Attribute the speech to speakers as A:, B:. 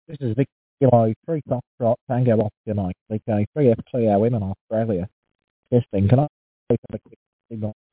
A: This is Vic Kilo 3 Foxtrot Tango Oscar Mike, VK 3 F Cleo M in Australia. Testing, can I open the quick signal?